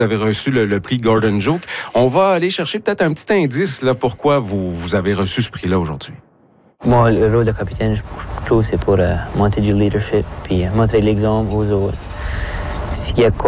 Vous avez reçu le prix Gordon Joke. On va aller chercher peut-être un petit indice là, pourquoi vous avez reçu ce prix-là aujourd'hui. Moi, le rôle de capitaine, je trouve, c'est pour montrer du leadership puis montrer l'exemple aux autres. S'il y a quoi